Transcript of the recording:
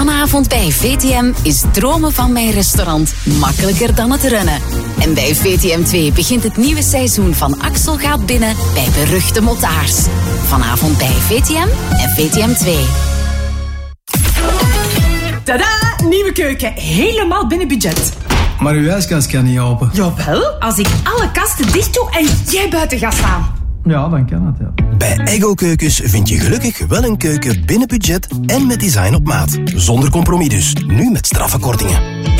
Vanavond bij VTM is dromen van mijn restaurant makkelijker dan het runnen. En bij VTM 2 begint het nieuwe seizoen van Axel gaat binnen bij beruchte motards. Vanavond bij VTM en VTM 2. Tada! Nieuwe keuken. Helemaal binnen budget. Maar uw ijskast kan niet open. Jawel, als ik alle kasten dicht doe en jij buiten gaat staan. Ja, dan kan het, ja. Bij Eggo Keukens vind je gelukkig wel een keuken binnen budget en met design op maat. Zonder compromis dus. Nu met straffe kortingen.